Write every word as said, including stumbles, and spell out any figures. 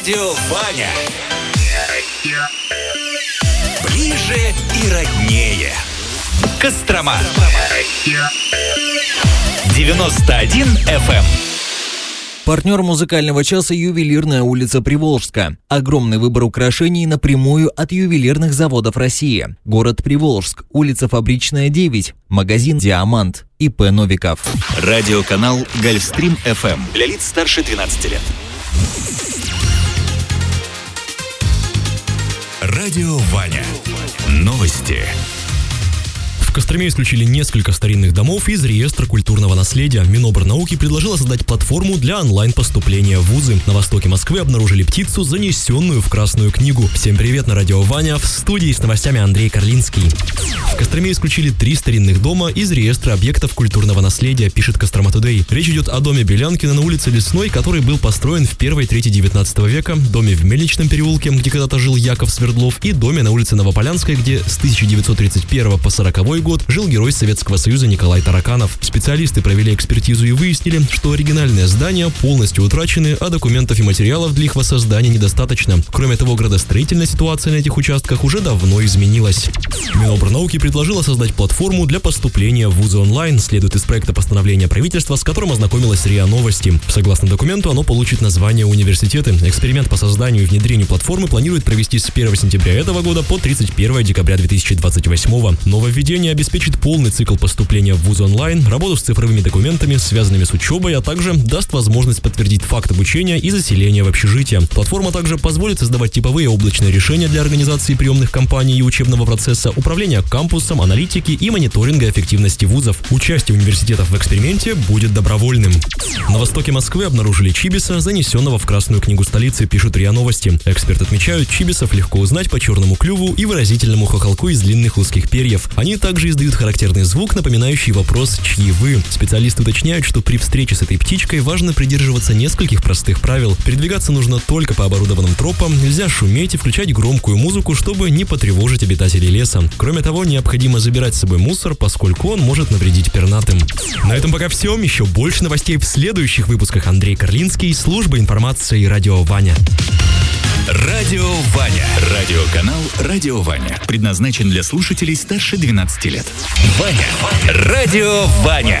Радио Ваня. Ближе и роднее. Кострома. девяносто один эф эм. Партнер музыкального часа — ювелирная улица Приволжска. Огромный выбор украшений напрямую от ювелирных заводов России. Город Приволжск, улица Фабричная, девять. Магазин «Диамант». и пэ Новиков. Радиоканал Гольфстрим эф эм для лиц старше двенадцати лет. Радио Ваня. Новости. В Костроме исключили несколько старинных домов из реестра культурного наследия. Минобрнауки предложила создать платформу для онлайн-поступления в вузы. На востоке Москвы обнаружили птицу, занесенную в Красную книгу. Всем привет, на Радио Ваня. В студии с новостями Андрей Карлинский. В Костроме исключили три старинных дома из реестра объектов культурного наследия, пишет Кострома Тудей. Речь идет о доме Белянкина на улице Лесной, который был построен в первой трети девятнадцатого века, доме в Мельничном переулке, где когда-то жил Яков Свердлов, и доме на улице Новополянской, где с тысяча девятьсот тридцать первого по сороковой год жил герой Советского Союза Николай Тараканов. Специалисты провели экспертизу и выяснили, что оригинальные здания полностью утрачены, а документов и материалов для их воссоздания недостаточно. Кроме того, градостроительная ситуация на этих участках уже давно изменилась. Минобрнауки предложила создать платформу для поступления в вузы онлайн, следует из проекта постановления правительства, с которым ознакомилась РИА Новости. Согласно документу, оно получит название университеты. Эксперимент по созданию и внедрению платформы планируют провести с первого сентября этого года по тридцать первого декабря две тысячи двадцать восьмого. Нововведение обеспечит полный цикл поступления в вуз онлайн, работу с цифровыми документами, связанными с учебой, а также даст возможность подтвердить факт обучения и заселения в общежитие. Платформа также позволит создавать типовые облачные решения для организации приемных кампаний и учебного процесса, управления кампусом, аналитики и мониторинга эффективности вузов. Участие университетов в эксперименте будет добровольным. На востоке Москвы обнаружили чибиса, занесенного в Красную книгу столицы, пишут РИА Новости. Эксперты отмечают, чибисов легко узнать по черному клюву и выразительному хохолку из длинных узких перьев. Они также издают характерный звук, напоминающий вопрос «Чьи вы?». Специалисты уточняют, что при встрече с этой птичкой важно придерживаться нескольких простых правил. Передвигаться нужно только по оборудованным тропам, нельзя шуметь и включать громкую музыку, чтобы не потревожить обитателей леса. Кроме того, необходимо забирать с собой мусор, поскольку он может навредить пернатым. На этом пока все. Еще больше новостей в следующих выпусках. Андрей Карлинский, служба информации «Радио Ваня». Радио Ваня. Радиоканал Радио Ваня. Предназначен для слушателей старше двенадцати лет. Ваня. Радио Ваня.